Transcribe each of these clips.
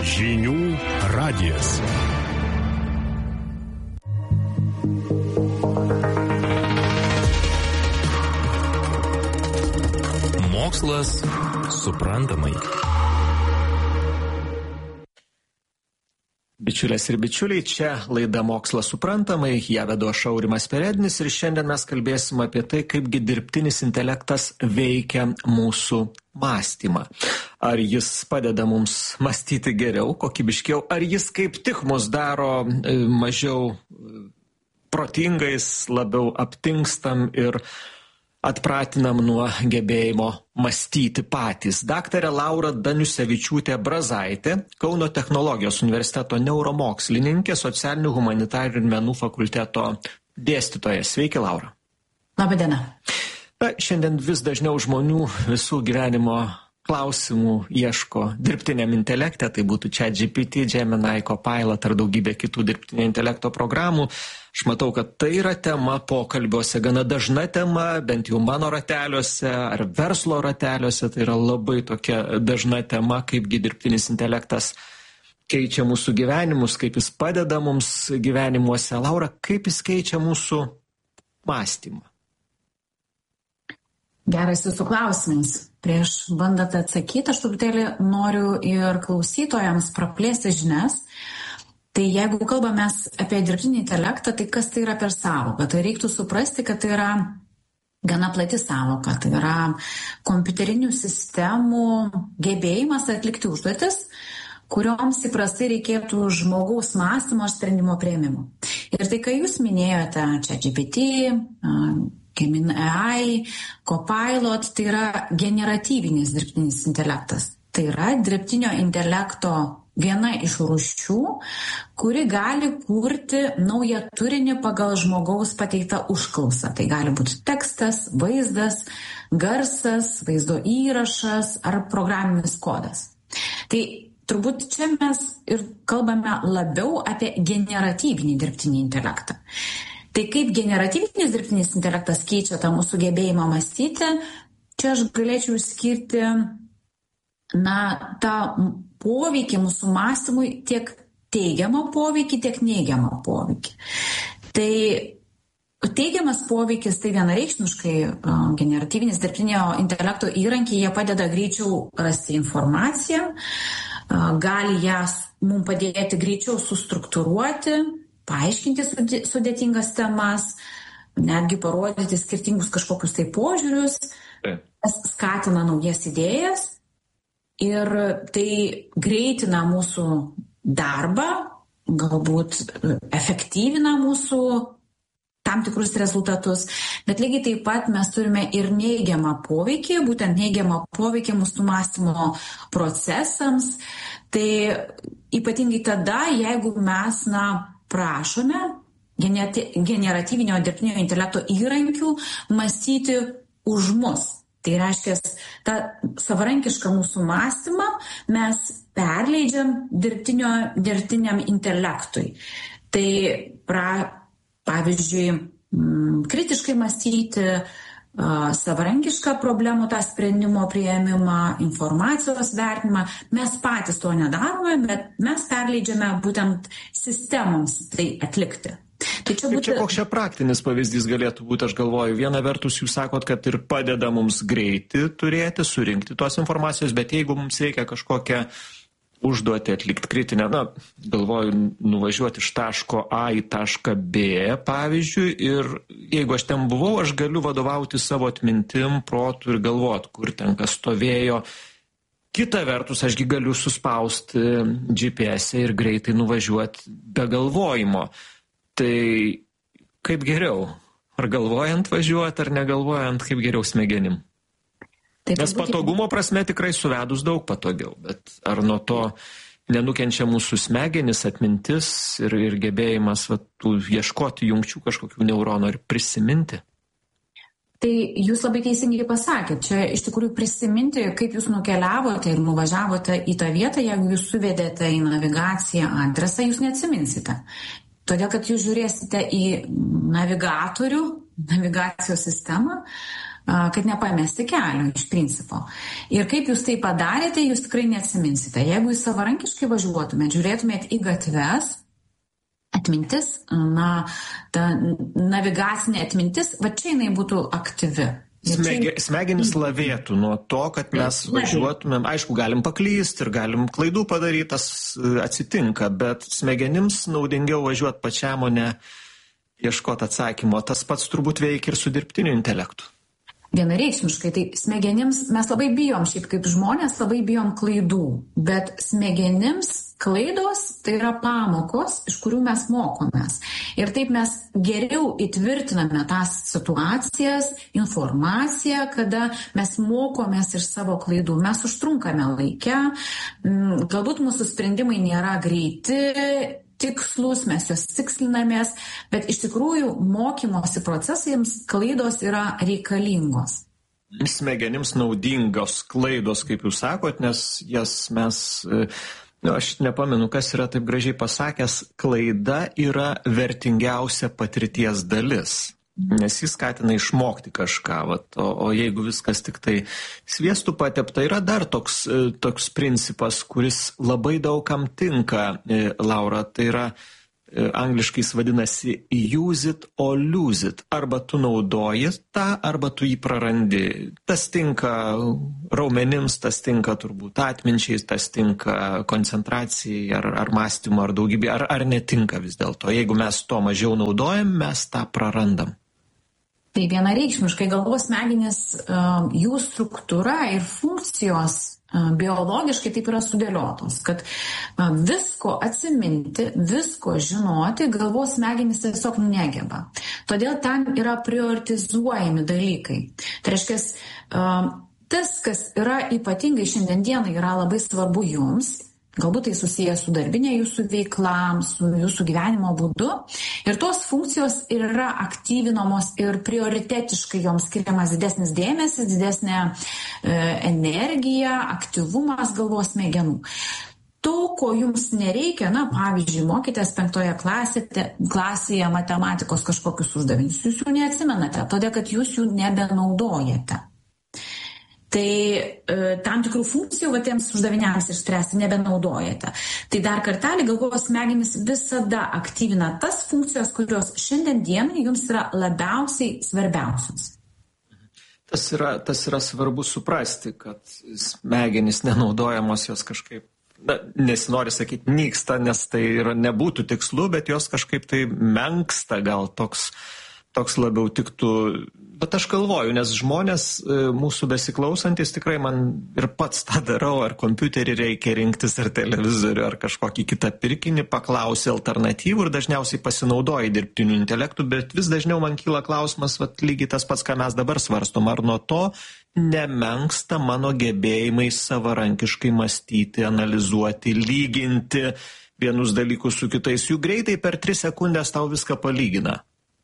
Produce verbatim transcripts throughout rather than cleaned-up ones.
Žinių radijas. Mokslas suprantamai. Bičiulės ir bičiuliai, čia laida Mokslas suprantamai, ją vedu aš Aurimas Perednis ir šiandien mes kalbėsim apie tai, kaipgi dirbtinis intelektas veikia mūsų mąstymą. Ar jis padeda mums mąstyti geriau, kokybiškiau, ar jis kaip tik mus daro mažiau protingais, labiau aptingstam ir atpratinam nuo gebėjimo mąstyti patys. Daktarė Laura Daniusevičiūtė Brazaitė, Kauno technologijos universiteto neuromokslininkė, socialinių humanitarinių ir menų fakulteto dėstytoja. Sveiki, Laura. Labą dieną. Na, šiandien vis dažniau žmonių visų gyvenimo klausimų ieško dirbtiniam intelekte, tai būtų ChatGPT, Gemini, Copilot ar daugybė kitų dirbtinio intelekto programų. Aš matau, kad tai yra tema pokalbiuose, gana dažna tema, bent jau mano rateliuose ar verslo rateliuose, tai yra labai tokia dažna tema, kaipgi dirbtinis intelektas keičia mūsų gyvenimus, kaip jis padeda mums gyvenimuose. Laura, kaip jis keičia mūsų mąstymą? Geras jūsų klausimas. Prieš bandant atsakyti, aš truputėlį noriu ir klausytojams praplėsti žinias. Tai jeigu kalbame apie dirbtinį intelektą, tai kas tai yra per sąvoką? Tai reiktų suprasti, kad tai yra gana plati sąvoka. Tai yra kompiuterinių sistemų gebėjimas atlikti užduotis, kurioms įprastai reikėtų žmogaus mąstymo ir sprendimo priėmimo. Ir tai, ką jūs minėjote, ChatGPT, Gemini A I, Copilot, tai yra generatyvinis dirbtinis intelektas. Tai yra dirbtinio intelekto viena iš rūšių, kuri gali kurti naują turinį pagal žmogaus pateiktą užklausą. Tai gali būti tekstas, vaizdas, garsas, vaizdo įrašas ar programinis kodas. Tai turbūt čia mes ir kalbame labiau apie generatyvinį dirbtinį intelektą. Tai kaip generatyvinis dirbtinis intelektas keičia tą mūsų gebėjimą mąstyti, čia aš galėčiau išskirti na, tą poveikį mūsų mąstymui, tiek teigiamą poveikį, tiek neigiamą poveikį. Tai teigiamas poveikis, tai vienareikšmiškai generatyvinis dirbtinio intelekto įrankiai, jie padeda greičiau rasti informaciją, gali ją mums padėti greičiau sustruktūruoti, paaiškinti sudėtingas temas, netgi parodyti skirtingus kažkokius tai požiūrius, tas skatina naujas idėjas ir tai greitina mūsų darbą, galbūt efektyvina mūsų tam tikrus rezultatus, bet lygiai taip pat mes turime ir neigiamą poveikį, būtent neigiamą poveikį mūsų mąstymo procesams. Tai ypatingai tada, jeigu mes, na, prašome generatyvinio dirbtinio intelekto įrankių mąstyti už mus. Tai reiškia, tą savarankišką mūsų mąstymą mes perleidžiam dirbtinio, dirbtiniam intelektui. Tai, pra, pavyzdžiui, kritiškai mąstyti, savarankišką problemų, tą sprendimo priėmimą, informacijos vertinimą. Mes patys to nedarome, bet mes perleidžiame būtent sistemoms tai atlikti. Tai čia, būtų... čia koks čia praktinis pavyzdys galėtų būti, aš galvoju. Viena vertus jūs sakot, kad ir padeda mums greitį turėti, surinkti tos informacijos, bet jeigu mums reikia kažkokią užduoti atlikti kritinę, na, galvoju, nuvažiuoti iš taško A į tašką B, pavyzdžiui, ir jeigu aš ten buvau, aš galiu vadovauti savo atmintim, protu ir galvoti, kur ten kas stovėjo. Kita vertus, ašgi galiu suspausti G P S ir greitai nuvažiuoti be galvojimo. Tai kaip geriau? Ar galvojant važiuoti, ar negalvojant, kaip geriau smegenim? Tai Nes patogumo prasme tikrai suvedus daug patogiau, bet ar nuo to nenukenčia mūsų smegenis, atmintis ir, ir gebėjimas va, tų, ieškoti jungčių kažkokių neuronų ir prisiminti? Tai jūs labai teisingai pasakėt, čia iš tikrųjų prisiminti, kaip jūs nukeliavote ir nuvažiavote į tą vietą, jeigu jūs suvedėte į navigaciją adresą, jūs neatsiminsite. Todėl, kad jūs žiūrėsite į navigatorių, navigacijos sistemą, kad nepamesti kelio iš principo. Ir kaip jūs tai padarėte, jūs tikrai neatsiminsite. Jeigu jūs savarankiškai važiuotumėt, žiūrėtumėt į gatves, atmintis, na, ta navigacinė atmintis, va čia jinai būtų aktyvi. Smege, smegenis lavėtų nuo to, kad mes važiuotumėm, aišku, galim paklysti ir galim klaidų padaryti, tas atsitinka, bet smegenims naudingiau važiuoti pačiam, o ne ieškoti atsakymo. Tas pats turbūt veikia ir su dirbtiniu intelektu. Vienareikšmiškai, tai smegenims mes labai bijom, šiaip kaip žmonės labai bijom klaidų, bet smegenims klaidos tai yra pamokos, iš kurių mes mokomės. Ir taip mes geriau įtvirtiname tas situacijas, informaciją, kada mes mokomės iš savo klaidų. Mes užtrunkame laikę, galbūt mūsų sprendimai nėra greiti, tikslus, mes jos tikslinamės, bet iš tikrųjų mokymosi procesams klaidos yra reikalingos. Smegenims naudingos klaidos, kaip jūs sakot, nes jas mes, nu, aš nepamenu, kas yra taip gražiai pasakęs, klaida yra vertingiausia patirties dalis. Nes jis skatina išmokti kažką, vat, o, o jeigu viskas tik tai sviestų patepta, yra dar toks, toks principas, kuris labai daugam tinka, Laura, tai yra angliškai jis vadinasi use it or lose it. Arba tu naudoji tą, arba tu jį prarandi. Tas tinka raumenims, tas tinka turbūt atminčiais, tas tinka koncentracijai ar, ar mąstymo, ar daugybė, ar, ar netinka vis dėlto. Jeigu mes to mažiau naudojam, mes tą prarandam. Tai vienareikšmiškai galvos smegenys, jų struktūra ir funkcijos biologiškai taip yra sudėliotos, kad visko atsiminti, visko žinoti galvos smegenys tiesiog negeba. Todėl ten yra prioritizuojami dalykai. Tai reiškia, tas, kas yra ypatingai šiandien dienai, yra labai svarbu jums. Galbūt tai susijęs su darbinė jūsų veikla, su jūsų gyvenimo būdu. Ir tos funkcijos yra aktyvinamos ir prioritetiškai joms skiriamas didesnis dėmesys, didesnė e, energija, aktyvumas galvos smegenų. To, ko jums nereikia, na, pavyzdžiui, mokitės penktoje klasėje, klasėje matematikos kažkokius uždavinius, jūs jų neatsimenate, todėl kad jūs jų nebenaudojate. Tai e, tam tikrų funkcijų va, tiems uždaviniams išspręsti nebenaudojate. Tai dar kartelį galvos smegenys visada aktyvina tas funkcijos, kurios šiandien dienai jums yra labiausiai svarbiausios. Tas yra, tas yra svarbu suprasti, kad smegenys nenaudojamos, jos kažkaip, na, nesinori sakyti, nyksta, nes tai yra, nebūtų tikslu, bet jos kažkaip tai menksta, gal toks, toks labiau tiktų. Bet aš galvoju, nes žmonės mūsų besiklausantis tikrai man ir pats tą darau, ar kompiuterį reikia rinktis, ar televizorių, ar kažkokį kitą pirkinį, paklausi alternatyvų ir dažniausiai pasinaudoji dirbtiniu intelektu, bet vis dažniau man kyla klausimas, vat, lygiai tas pats, ką mes dabar svarstom, ar nuo to nemenksta mano gebėjimai savarankiškai mąstyti, analizuoti, lyginti vienus dalykus su kitais, jų greitai per tris sekundės tau viską palygina.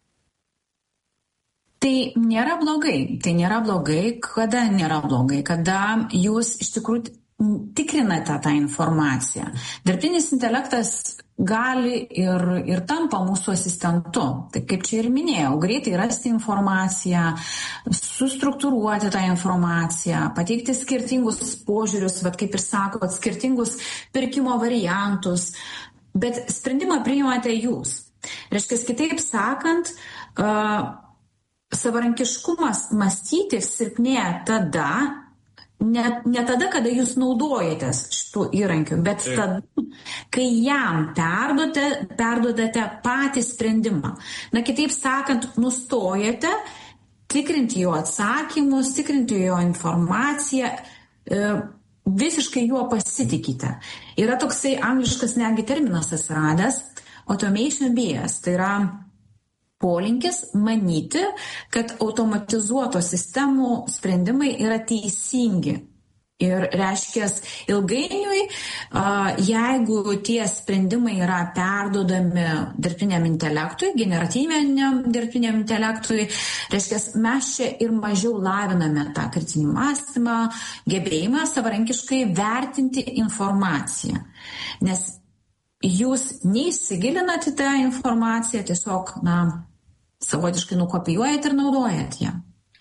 Tai nėra blogai, tai nėra blogai, kada nėra blogai, kada jūs iš tikrųjų tikrinate tą informaciją. Dirbtinis intelektas gali ir, ir tampa mūsų asistentu. Tai kaip čia ir minėjau, greitai rasti informaciją, sustruktūruoti tą informaciją, pateikti skirtingus požiūrius, vat kaip ir sakot, skirtingus pirkimo variantus, bet sprendimą priimate jūs. Reiškia, kitaip sakant, uh, savarankiškumas mąstyti silpnėja tada, ne, ne tada, kada jūs naudojatės šitų įrankių, bet tada, kai jam perduodate, perduodate patį sprendimą. Na, kitaip sakant, nustojate tikrinti jo atsakymus, tikrinti jo informaciją, e, visiškai juo pasitikite. Yra toksai angliškas netgi terminas atsiradęs, automation bias, tai yra polinkis manyti, kad automatizuotos sistemų sprendimai yra teisingi. Ir reiškia, ilgainiui, jeigu tie sprendimai yra perduodami dirbtiniam intelektui, generatyviniam dirbtiniam intelektui, reiškia, mes čia ir mažiau laviname tą kritinį mąstymą, gebėjimą savarankiškai vertinti informaciją. Nes jūs neįsigilinate tą informaciją, tiesiog, na, savotiškai nukopijuojat ir naudojat ją.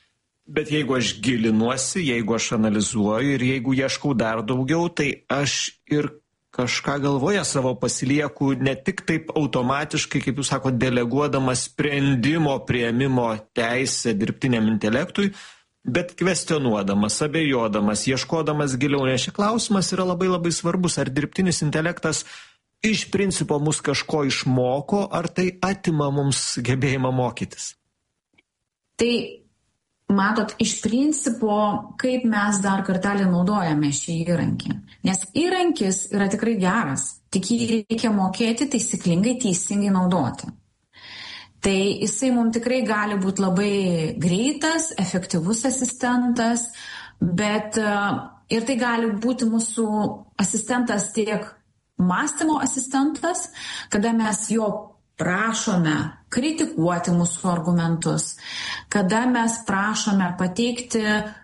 Bet jeigu aš gilinuosi, jeigu aš analizuoju ir jeigu ieškau dar daugiau, tai aš ir kažką galvoje savo pasilieku ne tik taip automatiškai, kaip jūs sakote, deleguodamas sprendimo priėmimo teisę dirbtiniam intelektui, bet kvestionuodamas, abejodamas, ieškodamas giliau. Nes šis klausimas yra labai labai svarbus. Ar dirbtinis intelektas iš principo mus kažko išmoko, ar tai atima mums gebėjimą mokytis? Tai matot, iš principo, kaip mes dar kartelį naudojame šį įrankį. Nes įrankis yra tikrai geras, tik jį reikia mokėti taisyklingai, teisingai naudoti. Tai jisai mums tikrai gali būti labai greitas, efektyvus asistentas, bet ir tai gali būti mūsų asistentas tiek mąstymo asistentas, kada mes jo prašome kritikuoti mūsų argumentus, kada mes prašome pateikti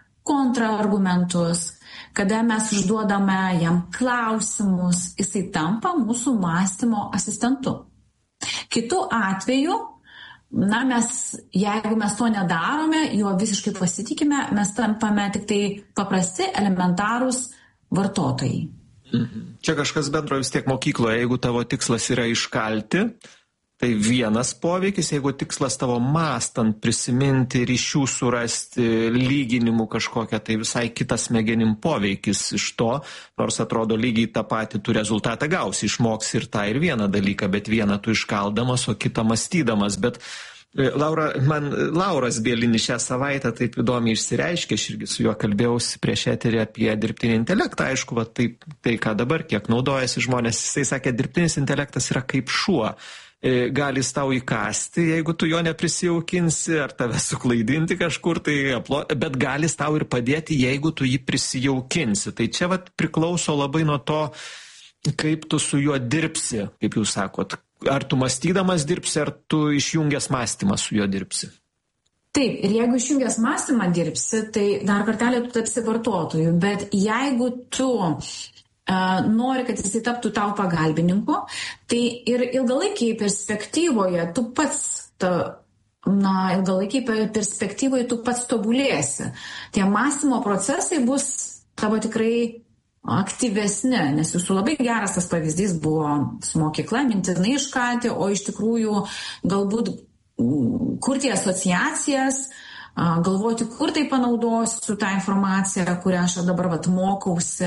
kontraargumentus, kada mes užduodame jam klausimus, jisai tampa mūsų mąstymo asistentu. Kitu atveju, na, mes, jeigu mes to nedarome, juo visiškai pasitikime, mes tampame tik tai paprasti, elementarūs vartotojai. Mhm. Čia kažkas bendro vis tiek mokykloje, jeigu tavo tikslas yra iškalti, tai vienas poveikis, jeigu tikslas tavo mąstant, prisiminti, ryšių surasti, lyginimų kažkokią, tai visai kitas smegenim poveikis iš to, nors atrodo lygiai tą patį tu rezultatą gausi, išmoksi ir tą ir vieną dalyką, bet vieną tu iškaldamas, o kitą mąstydamas. Bet Laura, man Lauras Bielinis šią savaitę taip įdomiai išsireiškė, aš irgi su juo kalbėjausi prieš eterį apie dirbtinį intelektą, aišku, va, tai, tai ką dabar, kiek naudojasi žmonės, jisai sakė, dirbtinis intelektas yra kaip šuo. Gali jis tau įkasti, jeigu tu jo neprisijaukinsi, ar tave suklaidinti kažkur, tai aplo... bet gali jis tau ir padėti, jeigu tu jį prisijaukinsi. Tai čia vat priklauso labai nuo to, kaip tu su juo dirbsi, kaip jūs sakot. Ar tu mąstydamas dirbsi, ar tu išjungęs mąstymą su juo dirbsi? Taip, ir jeigu išjungęs mąstymą dirbsi, tai dar kartelį tu tapsi vartotoju, bet jeigu tu nori, kad jisai taptų tau pagalbininku, tai ir ilgalaikiai perspektyvoje tu pats, ta, na, ilgalaikiai perspektyvoje tu pats tobulėsi. Tie mąstymo procesai bus tavo tikrai aktyvesni, nes jūsų labai geras tas pavyzdys buvo su mokykla, mintinai iškalti, o iš tikrųjų galbūt kurti asociacijas, galvoti, kur tai panaudosiu tą informaciją, kurią aš dabar vat, mokausi.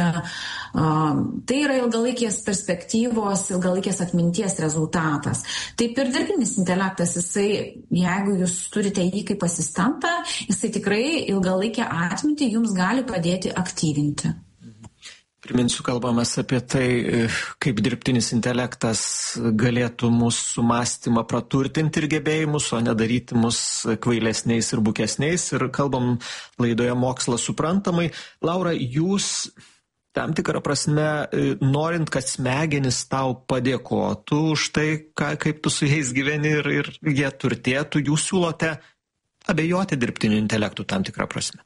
Tai yra ilgalaikės perspektyvos, ilgalaikės atminties rezultatas. Taip ir dirbtinis intelektas, jisai, jeigu jūs turite jį kaip asistentą, jisai tikrai ilgalaikę atmintį jums gali padėti aktyvinti. Priminsiu, kalbamės apie tai, kaip dirbtinis intelektas galėtų mūsų mąstymą praturtinti ir gebėjimus, o nedaryti mus kvailesniais ir bukesniais. Ir kalbam laidoje Mokslas suprantamai. Laura, jūs tam tikrą prasme, norint, kad smegenys tau padėkotų už tai, ką, kaip tu su jais gyveni ir, ir jie turtėtų, jūs siūlote abejoti dirbtiniu intelektu tam tikrą prasme.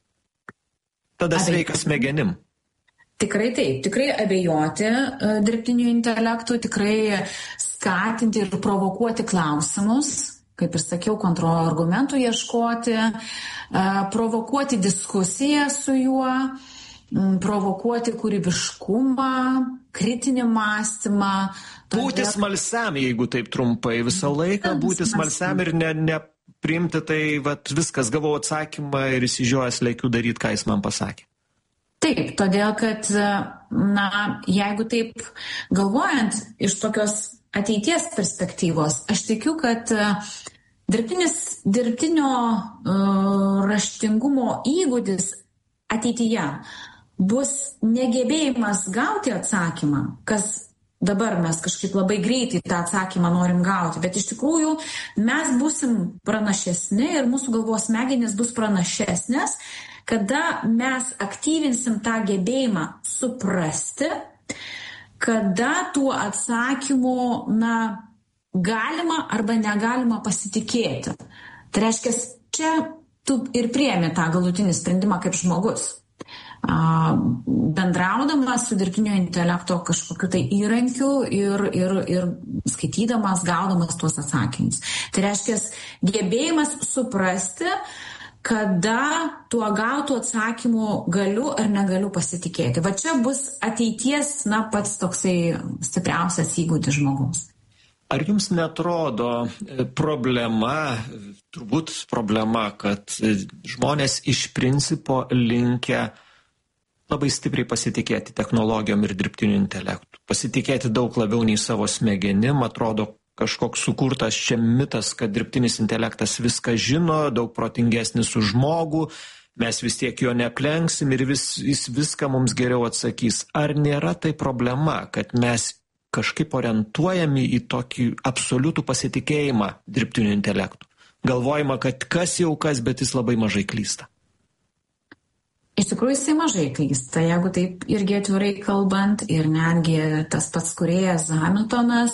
Tada sveika smegenim. Tikrai taip, tikrai abejoti uh, dirbtiniu intelektu, tikrai skatinti ir provokuoti klausimus, kaip ir sakiau, kontrargumentų ieškoti, uh, provokuoti diskusiją su juo, um, provokuoti kūrybiškumą, kritinį mąstymą. Todėl... Būti smalsiam, jeigu taip trumpai, visą laiką būti smalsiam ir ne, ne priimti tai, vat, viskas, gavau atsakymą ir įsižiojęs leikiu daryti, ką jis man pasakė. Taip, todėl kad, na, jeigu taip galvojant iš tokios ateities perspektyvos, aš tikiu, kad dirbtinis, dirbtinio uh, raštingumo įgūdis ateityje bus negebėjimas gauti atsakymą, kas dabar mes kažkaip labai greitai tą atsakymą norim gauti, bet iš tikrųjų mes būsim pranašesni ir mūsų galvos smegenys bus pranašesnės, kada mes aktyvinsim tą gebėjimą suprasti, kada tuo atsakymu, na, galima arba negalima pasitikėti. Tai reiškia, čia tu ir priemi tą galutinį sprendimą kaip žmogus. Bendraudamas su dirbtinio intelekto kažkokiu tai įrankiu ir, ir, ir skaitydamas, gaudamas tuos atsakymus. Tai reiškia, gebėjimas suprasti, kada tuo gautų atsakymu galiu ar negaliu pasitikėti. Va čia bus ateities, na, pats toksai stipriausias įgūdis žmogaus. Ar jums netrodo problema, turbūt problema, kad žmonės iš principo linkę labai stipriai pasitikėti technologijom ir dirbtiniu intelektu? Pasitikėti daug labiau nei savo smegenim, atrodo kažkoks sukurtas čia mitas, kad dirbtinis intelektas viską žino, daug protingesnis už žmogų, mes vis tiek jo neaplenksim ir vis, jis viską mums geriau atsakys. Ar nėra tai problema, kad mes kažkaip orientuojami į tokį absoliutų pasitikėjimą dirbtiniu intelektu? Galvojama, kad kas jau kas, bet jis labai mažai klysta. Iš tikrųjų, jisai mažai klysta, jeigu taip irgi atvirai kalbant, ir netgi tas pats kūrėjas Hamiltonas,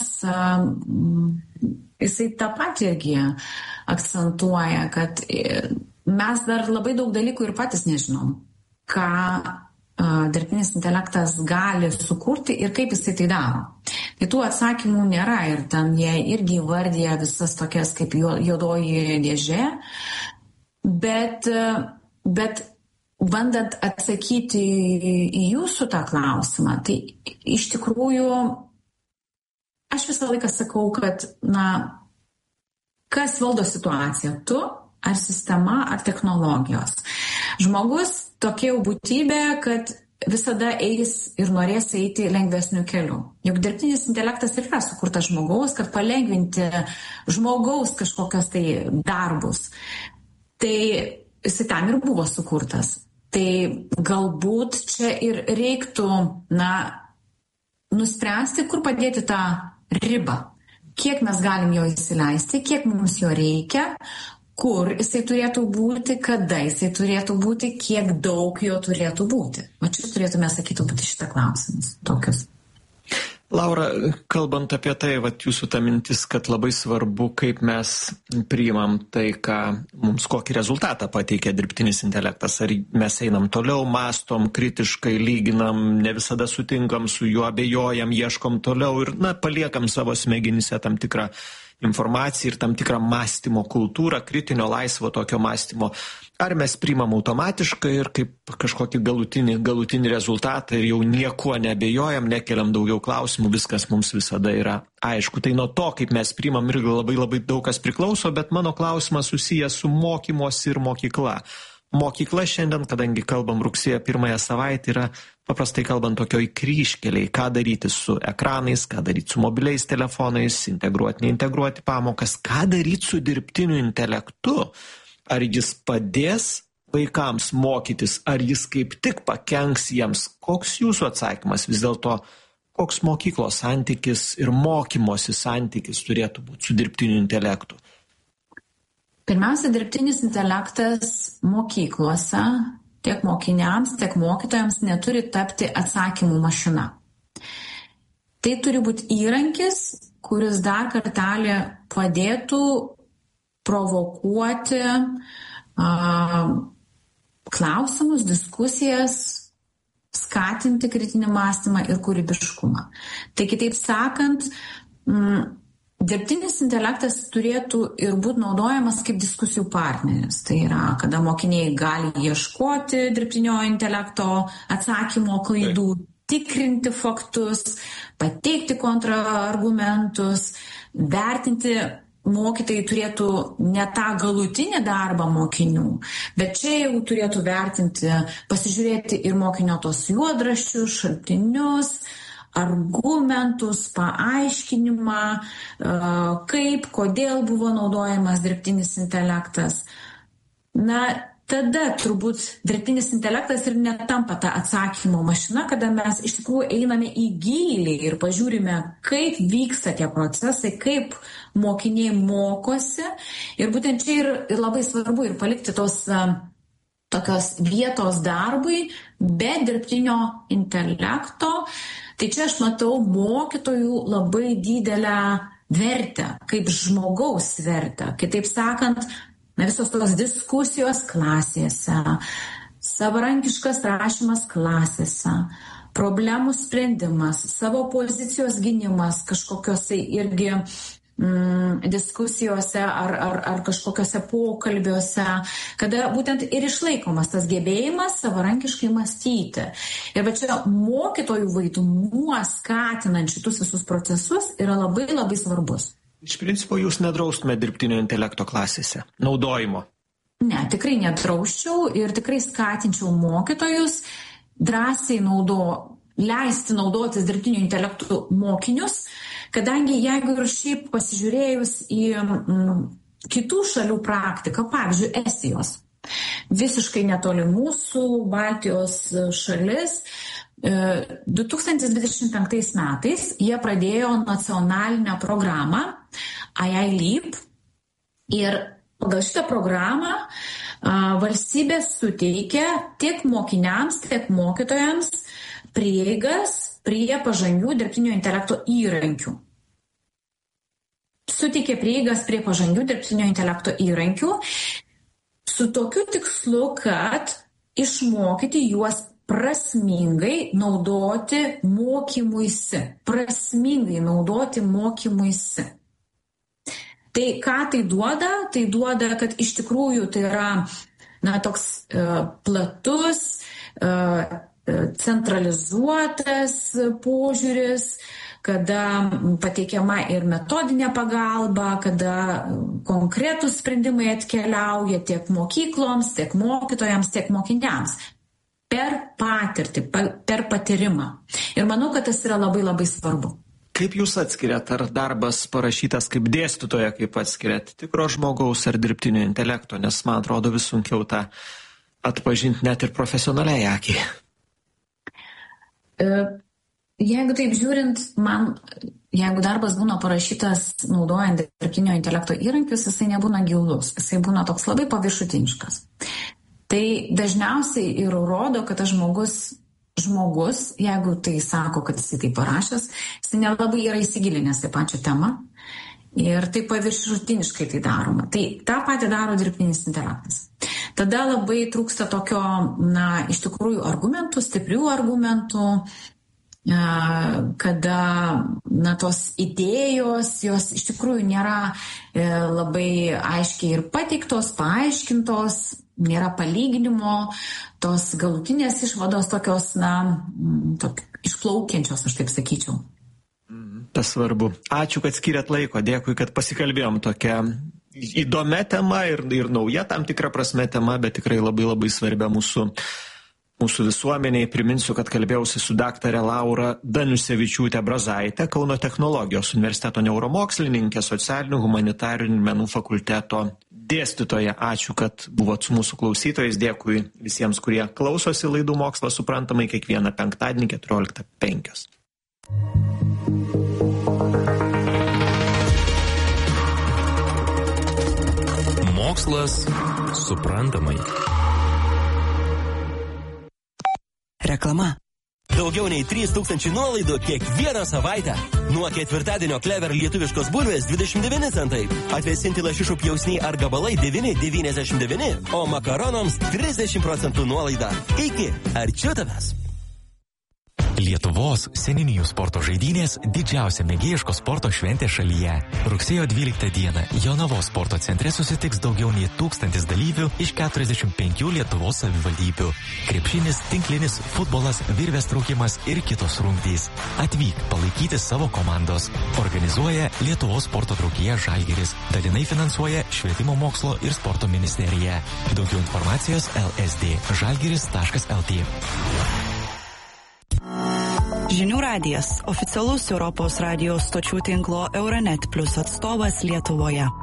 jisai tą patį irgi akcentuoja, kad mes dar labai daug dalykų ir patys nežinom, ką dirbtinis intelektas gali sukurti ir kaip jisai tai daro. Tai tų atsakymų nėra ir ten jie irgi įvardyja visas tokias kaip juodoji dėžė, bet, bet bandant atsakyti į jūsų tą klausimą, tai iš tikrųjų aš visą laiką sakau, kad, na, kas valdo situaciją, tu ar sistema, ar technologijos. Žmogus tokia jau būtybė, kad visada eis ir norės eiti lengvesniu keliu. Juk dirbtinis intelektas ir yra sukurtas žmogaus, kad palengvinti žmogaus kažkokios tai darbus. Tai jis tam ir buvo sukurtas. Tai galbūt čia ir reiktų, na, nuspręsti, kur padėti tą ribą. Kiek mes galim jo įsileisti, kiek mums jo reikia, kur jisai turėtų būti, kada jisai turėtų būti, kiek daug jo turėtų būti. Va čia turėtume sakyti būti šitą klausimus tokius. Laura, kalbant apie tai, vat jūsų ta mintis, kad labai svarbu, kaip mes priimam tai, ką mums kokį rezultatą pateikia dirbtinis intelektas. Ar mes einam toliau, mastom, kritiškai lyginam, ne visada sutinkam su juo, abejojam, ieškom toliau ir, na, paliekam savo smegenyse tam tikrą informaciją ir tam tikrą mąstymo kultūrą, kritinio laisvo tokio mąstymo. Ar mes priimam automatiškai ir kaip kažkokį galutinį, galutinį rezultatą ir jau niekuo neabejojam, nekeliam daugiau klausimų, viskas mums visada yra aišku. Tai nuo to, kaip mes priimam, irgi labai labai daug kas priklauso, bet mano klausimas susijęs su mokymosi ir mokykla. Mokykla šiandien, kadangi kalbam rugsėjo pirmąją savaitę, yra paprastai kalbant tokioj kryžkeliai, ką daryti su ekranais, ką daryti su mobiliais telefonais, integruoti, neintegruoti pamokas, ką daryti su dirbtiniu intelektu. Ar jis padės vaikams mokytis, ar jis kaip tik pakenks jiems? Koks jūsų atsakymas vis dėlto, koks mokyklos santykis ir mokymosi santykis turėtų būti su dirbtiniu intelektu? Pirmiausia, dirbtinis intelektas mokyklose tiek mokiniams, tiek mokytojams neturi tapti atsakymų mašina. Tai turi būti įrankis, kuris dar kartelį padėtų provokuoti a, klausimus, diskusijas, skatinti kritinį mąstymą ir kūrybiškumą. Tai kitaip sakant, m, dirbtinis intelektas turėtų ir būti naudojamas kaip diskusijų partneris. Tai yra, kada mokiniai gali ieškoti dirbtinio intelekto atsakymo klaidų, tikrinti faktus, pateikti kontraargumentus, vertinti. Mokytojai turėtų ne tą galutinį darbą mokinių, bet čia jau turėtų vertinti, pasižiūrėti ir mokinio tos juodraščius, šaltinius, argumentus, paaiškinimą, kaip, kodėl buvo naudojamas dirbtinis intelektas. Na, tada turbūt dirbtinis intelektas ir netampa tą atsakymo mašina, kada mes iš tikrųjų einame į gylį ir pažiūrime, kaip vyksta tie procesai, kaip mokiniai mokosi. Ir būtent čia ir, ir labai svarbu ir palikti tos uh, tokios vietos darbui be dirbtinio intelekto. Tai čia aš matau mokytojų labai didelę vertę, kaip žmogaus vertę. Kitaip sakant, na, visos tos diskusijos klasėse, savarankiškas rašymas klasėse, problemų sprendimas, savo pozicijos gynimas, kažkokios tai irgi mm, diskusijose ar, ar, ar kažkokiuose pokalbiuose, kada būtent ir išlaikomas tas gebėjimas savarankiškai mąstyti. Ir va čia mokytojų vaidmuo skatinant šitus visus procesus yra labai labai svarbus. Iš principo jūs nedraustumėte dirbtinio intelekto klasėse, naudojimo? Ne, tikrai nedrausčiau ir tikrai skatinčiau mokytojus drąsiai naudo, leisti naudotis dirbtiniu intelektu mokinius, kadangi jeigu ir šiaip pasižiūrėjus į mm, kitų šalių praktiką, pavyzdžiui, Estijos, visiškai netoli mūsų, Baltijos šalis, du tūkstančiai dvidešimt penktais metais jie pradėjo nacionalinę programą I I Leap ir pagal šitą programą valstybė suteikia tiek mokiniams, tiek mokytojams prieigas prie pažangių dirbtinio intelekto įrankių. Suteikė prieigas prie pažangių dirbtinio intelekto įrankių su tokiu tikslu, kad išmokyti juos prasmingai naudoti mokymuisi. Prasmingai naudoti mokymuisi. Tai ką tai duoda? Tai duoda, kad iš tikrųjų tai yra na, toks uh, platus, uh, centralizuotas požiūris, kada pateikiama ir metodinė pagalba, kada konkretūs sprendimai atkeliauja tiek mokykloms, tiek mokytojams, tiek mokiniams. Per patirtį, per patyrimą. Ir manau, kad tas yra labai labai svarbu. Kaip jūs atskiriat, ar darbas parašytas kaip dėstytoja, kaip atskiriat tikro žmogaus ar dirbtinio intelekto, nes man atrodo vis sunkiau tą atpažinti net ir profesionaliai akiai. Jeigu taip žiūrint, man, jeigu darbas būna parašytas naudojant dirbtinio intelekto įrankius, jisai nebūna gilus, jisai būna toks labai paviršutiniškas. Tai dažniausiai ir rodo, kad tas žmogus, žmogus, jeigu tai sako, kad jisai tai parašęs, jisai nelabai yra įsigilinęs į pačią temą ir tai paviršutiniškai tai daroma. Tai tą patį daro dirbtinis intelektas. Tada labai trūksta tokio, na, iš tikrųjų argumentų, stiprių argumentų, kada, na, tos idėjos, jos iš tikrųjų nėra labai aiškiai ir pateiktos, paaiškintos, nėra palyginimo, tos galutinės išvados tokios, na, tok, išplaukiančios, aš taip sakyčiau. Tas svarbu. Ačiū, kad skiriat laiko, dėkui, kad pasikalbėjom tokia įdomia tema ir, ir nauja tam tikra prasme tema, bet tikrai labai labai svarbia mūsų, mūsų visuomeniai. Priminsiu, kad kalbėjausi su daktare Laura Daniusevičiūtė Brazaitė, Kauno technologijos universiteto neuromokslininkė, socialinių humanitarinių menų fakulteto dėstytoja. Ačiū, kad buvot su mūsų klausytojais. Dėkui visiems, kurie klausosi laidų Mokslas suprantamai kiekvieną penktadienį keturioliktą penkios. Mokslas suprantamai. Reklama. Daugiau nei trys tūkstančiai nuolaidų kiekvieną savaitę. Nuo ketvirtadienio Clever lietuviškos bulvės dvidešimt devyni centai. Atvėsinti lašišų pjausniai ar gabalai devyni devyniasdešimt devyni, o makaronams trisdešimt procentų nuolaida. Iki arčiau tavęs. Lietuvos seniūnijų sporto žaidynės didžiausia mėgėjiško sporto šventė šalyje. Rugsėjo dvyliktą dieną Jonavos sporto centre susitiks daugiau nei tūkstantis dalyvių iš keturiasdešimt penkių Lietuvos savivaldybių. Krepšinis, tinklinis, futbolas, virvės traukimas ir kitos rungtys. Atvyk palaikyti savo komandos. Organizuoja Lietuvos sporto draugija Žalgiris. Dalinai finansuoja Švietimo mokslo ir sporto ministerija. Daugiau informacijos L S D žalgiris taškas L T. Žinių radijas, oficialus Europos radijos stočių tinklo Euronet Plus atstovas Lietuvoje.